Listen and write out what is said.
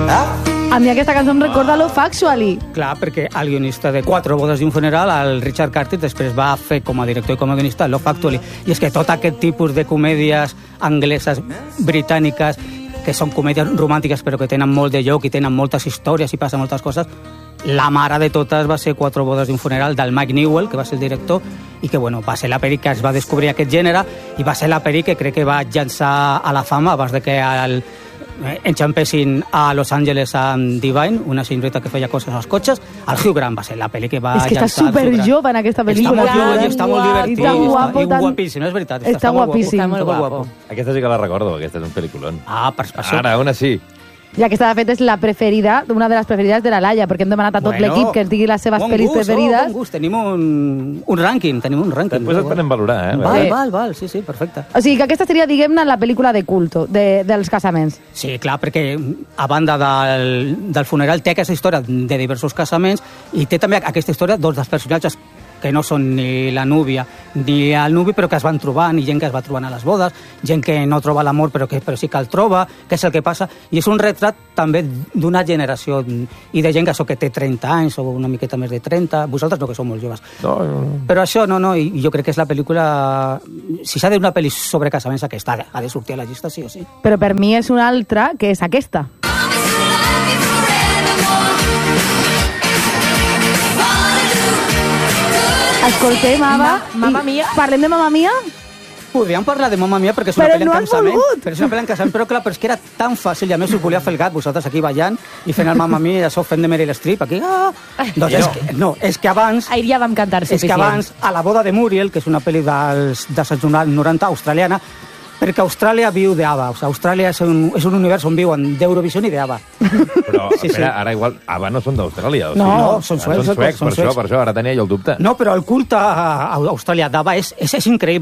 A mi aquesta cançó em recorda Love Actually. Clar, perquè el guionista de 4 bodes i un funeral, el Richard Curtis, després va fer com a director i com a guionista Love Actually. I és que tot aquest tipus de comèdies angleses, britàniques, que són comèdies romàntiques però que tenen molt de lloc i tenen moltes històries i passen moltes coses, la mare de totes va ser 4 bodes i un funeral del Mike Newell, que va ser el director, i que bueno, va ser la pel·li que es va descobrir aquest gènere i va ser la pel·li que crec que va llançar a la fama abans de que enxampessin a Los Angeles amb Divine, una senyoreta que feia coses als cotxes. El Hugh Grant va ser la pel·li que va llançar. És que està superjove en aquesta pel·lícula. Està molt jove i està molt divertit. I guapíssim, és veritat. Està guapíssim. Està molt guapo. Aquesta sí que la recordo, aquesta és un pel·lículon. Ah, per això. Ara, una sí. I aquesta, de fet, és la preferida, una de les preferides de la Laia, perquè hem demanat a tot l'equip que ens digui les seves pel·lis preferides. Bon gust, tenim un rànquing, Després et podem valorar, Val, sí, perfecte. O sigui, que aquesta seria, diguem-ne, la pel·lícula de culto dels casaments. Sí, clar, perquè a banda del funeral té aquesta història de diversos casaments i té també aquesta història dels personatges que no són ni la núvia ni el nuvi, però que es van trobant, i gent que es va trobant a les bodes, gent que no troba l'amor però sí que el troba, què és el que passa, i és un retrat també d'una generació i de gent que té 30 anys o una miqueta més de 30, vosaltres no, que sou molt joves. Però això no, i jo crec que és la pel·lícula, si s'ha de una pel·li sobre casaments, aquesta ha de sortir a la llista sí o sí. Però per mi és una altra, que és aquesta. Escoltem, Ava, Mamma Mia. Parlem de Mamma Mia? Podríem parlar de Mamma Mia perquè és una pel·li en cansament. Però és una pel·li en cansament, però clar, però és que era tan fàcil, i a més us volia fer el gat, vosaltres aquí ballant i fent el Mamma Mia, ja sou fent de Meryl Streep, aquí. Doncs és que abans... Ahir ja vam cantar suficient. És que abans, a La boda de Muriel, que és una pel·li dels 90 australiana, perquè Austràlia viu d'ABBA. O sigui, Austràlia és un univers on viuen d'Eurovisió i d'ABBA. Però, espera, ara igual, ABBA no són d'Austràlia. No, són suecs. Per això, ara tenia jo el dubte. No, però el culte a Austràlia d'ABBA és increïble.